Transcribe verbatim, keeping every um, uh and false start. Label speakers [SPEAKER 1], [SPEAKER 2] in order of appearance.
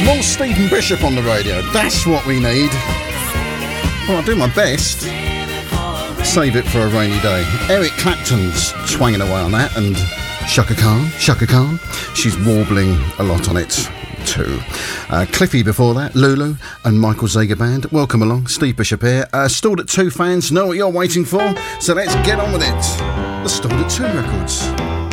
[SPEAKER 1] More Stephen Bishop on the radio. That's what we need. Well, I'll do my best. Save it for a rainy day. Eric Clapton's twanging away on that, and Chaka Khan, Chaka Khan, she's warbling a lot on it too. Uh, Cliffy before that, Lulu and Michael Zager Band. Welcome along, Steve Bishop here. Uh, Stalled at Two fans know what you're waiting for, so let's get on with it. The Stalled at Two records.